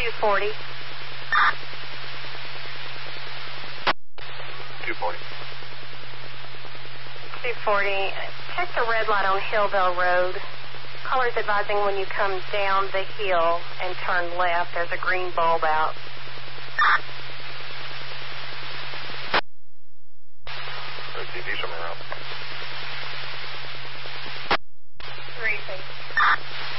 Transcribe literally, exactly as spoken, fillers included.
two forty. two forty. two forty. Check the red light on Hillville Road. Callers advising when you come down the hill and turn left, there's a green bulb out. There's D D somewhere around. Three, thanks.